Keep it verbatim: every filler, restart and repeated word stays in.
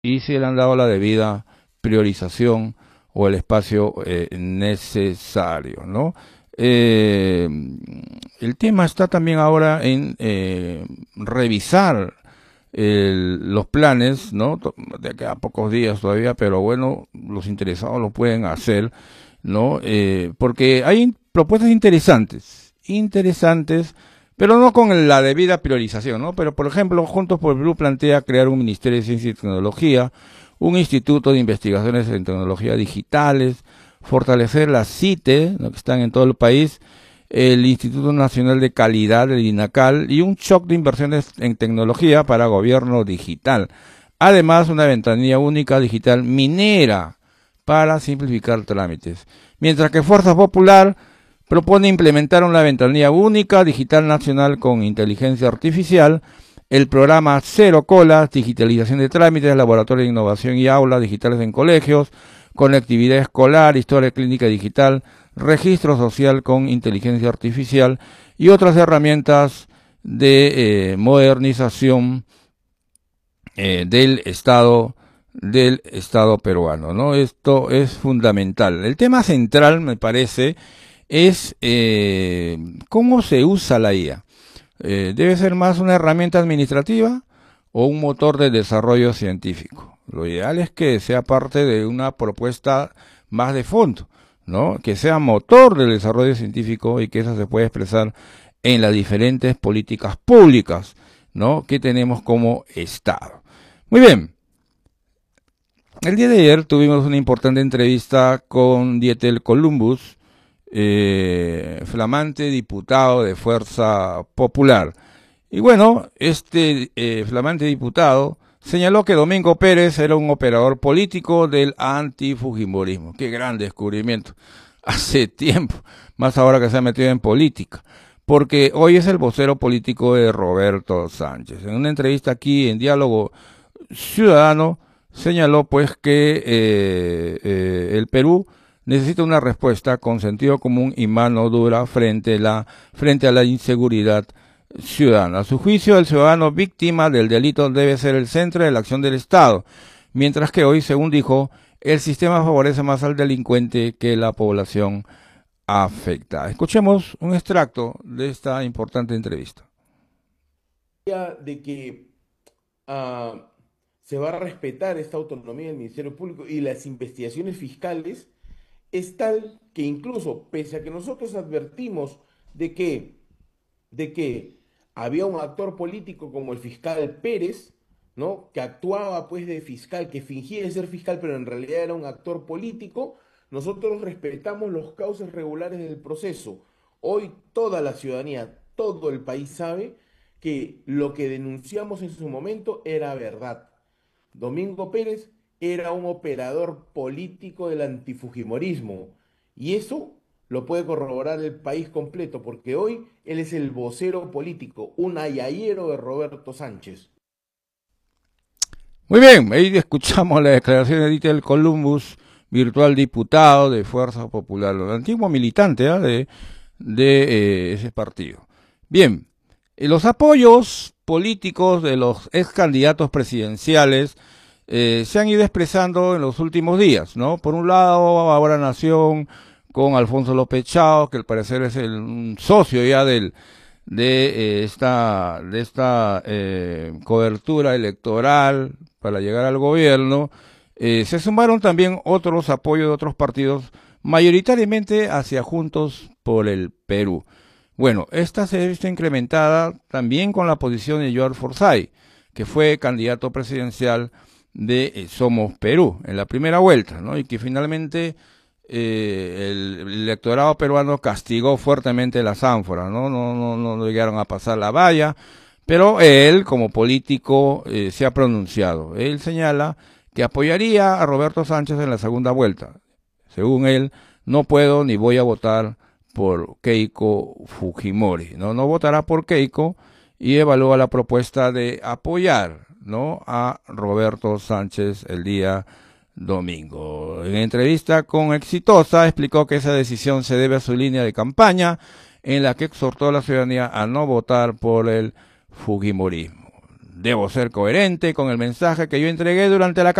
y si le han dado la debida priorización o el espacio eh, necesario, ¿no? Eh, el tema está también ahora en eh, revisar el- los planes, ¿no? To- De que a pocos días todavía, pero bueno, los interesados lo pueden hacer, ¿no? Eh, porque hay propuestas interesantes, interesantes, pero no con la debida priorización, ¿no? Pero, por ejemplo, Juntos por el Perú plantea crear un Ministerio de Ciencia y Tecnología, un Instituto de Investigaciones en Tecnologías Digitales, fortalecer las CITE, ¿no? Que están en todo el país, el Instituto Nacional de Calidad, el INACAL, y un shock de inversiones en tecnología para gobierno digital. Además, una ventanilla única digital minera para simplificar trámites. Mientras que Fuerza Popular propone implementar una ventanilla única digital nacional con inteligencia artificial, el programa Cero Colas, digitalización de trámites, laboratorio de innovación y aulas digitales en colegios, conectividad escolar, historia clínica digital, registro social con inteligencia artificial y otras herramientas de eh, modernización eh, del Estado del Estado peruano, ¿no? Esto es fundamental. El tema central, me parece, es eh, cómo se usa la I A. Eh, ¿Debe ser más una herramienta administrativa o un motor de desarrollo científico? Lo ideal es que sea parte de una propuesta más de fondo, ¿no? Que sea motor del desarrollo científico y que eso se pueda expresar en las diferentes políticas públicas, ¿no? Que tenemos como Estado. Muy bien. El día de ayer tuvimos una importante entrevista con Dietel Columbus, eh, flamante diputado de Fuerza Popular. Y bueno, este eh, flamante diputado señaló que Domingo Pérez era un operador político del antifujimorismo. Qué gran descubrimiento. Hace tiempo, más ahora que se ha metido en política. Porque hoy es el vocero político de Roberto Sánchez. En una entrevista aquí en Diálogo Ciudadano, señaló pues que eh, eh, el Perú necesita una respuesta con sentido común y mano dura frente a la, frente a la inseguridad ciudadana. A su juicio, el ciudadano víctima del delito debe ser el centro de la acción del Estado, mientras que hoy, según dijo, el sistema favorece más al delincuente que la población afectada. Escuchemos un extracto de esta importante entrevista. De que ah, se va a respetar esta autonomía del Ministerio Público y las investigaciones fiscales es tal que incluso, pese a que nosotros advertimos de que, de que había un actor político como el fiscal Pérez, ¿no? Que actuaba pues de fiscal, que fingía ser fiscal, pero en realidad era un actor político, nosotros respetamos los cauces regulares del proceso. Hoy toda la ciudadanía, todo el país sabe que lo que denunciamos en su momento era verdad. Domingo Pérez era un operador político del antifujimorismo y eso lo puede corroborar el país completo porque hoy él es el vocero político, un ayayero de Roberto Sánchez. Muy bien, ahí escuchamos la declaración de Dieter Columbus, virtual diputado de Fuerza Popular, el antiguo militante ¿eh? de, de eh, ese partido. Bien, eh, los apoyos políticos de los ex candidatos presidenciales eh, se han ido expresando en los últimos días, ¿no? Por un lado, ahora Nación con Alfonso López Chao, que al parecer es el, un socio ya del de eh, esta de esta eh, cobertura electoral para llegar al gobierno, eh, se sumaron también otros apoyos de otros partidos, mayoritariamente hacia Juntos por el Perú. Bueno, esta se ha visto incrementada también con la posición de Joan Forsyth, que fue candidato presidencial de eh, Somos Perú en la primera vuelta, ¿no? Y que finalmente eh, el, el electorado peruano castigó fuertemente las ánforas, ¿no? No, no, no, no llegaron a pasar la valla, pero él, como político, eh, se ha pronunciado. Él señala que apoyaría a Roberto Sánchez en la segunda vuelta. Según él, no puedo ni voy a votar por Keiko Fujimori, ¿no? No votará por Keiko y evalúa la propuesta de apoyar, ¿no? A Roberto Sánchez el día domingo. En entrevista con Exitosa explicó que esa decisión se debe a su línea de campaña en la que exhortó a la ciudadanía a no votar por el Fujimorismo. debo ser coherente con el mensaje que yo entregué durante la